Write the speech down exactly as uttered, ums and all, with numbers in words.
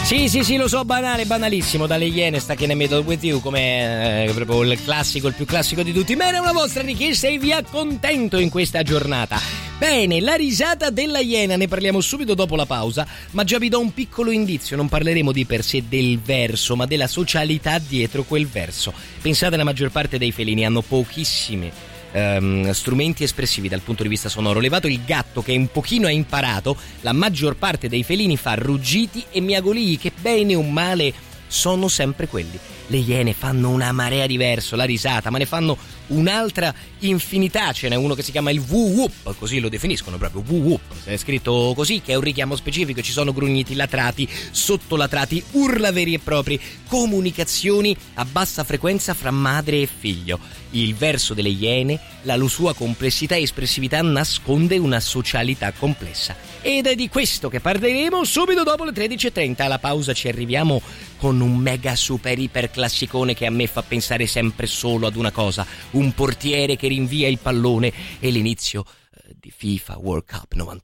Sì, sì, sì, lo so, banale, banalissimo. Dalle Iene sta che ne Middle With You, come eh, proprio il classico, il più classico di tutti. Ma era una vostra richiesta e vi accontento in questa giornata. Bene, la risata della iena, ne parliamo subito dopo la pausa, ma già vi do un piccolo indizio, non parleremo di per sé del verso, ma della socialità dietro quel verso. Pensate, la maggior parte dei felini hanno pochissime Um, strumenti espressivi dal punto di vista sonoro. Levato il gatto che un pochino ha imparato, la maggior parte dei felini fa ruggiti e miagolii che bene o male sono sempre quelli. Le iene fanno una marea di verso, la risata, ma ne fanno un'altra infinità. Ce n'è uno che si chiama il woo-whoop, così lo definiscono proprio, woo-whoop, è scritto così, che è un richiamo specifico. Ci sono grugniti latrati, sottolatrati, urla veri e propri, comunicazioni a bassa frequenza fra madre e figlio. Il verso delle iene, la sua complessità e espressività, nasconde una socialità complessa. Ed è di questo che parleremo subito dopo le tredici e trenta. Alla pausa ci arriviamo con un mega super iper classicone che a me fa pensare sempre solo ad una cosa: un portiere che rinvia il pallone e l'inizio di FIFA World Cup novantotto.